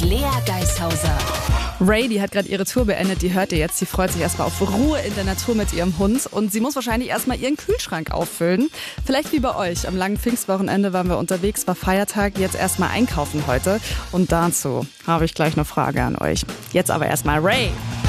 Lea Geishauser. Ray, die hat gerade ihre Tour beendet, die hört ihr jetzt. Sie freut sich erstmal auf Ruhe in der Natur mit ihrem Hund und sie muss wahrscheinlich erstmal ihren Kühlschrank auffüllen. Vielleicht wie bei euch. Am langen Pfingstwochenende waren wir unterwegs, war Feiertag, jetzt erstmal einkaufen heute. Und dazu habe ich gleich eine Frage an euch. Jetzt aber erstmal Ray.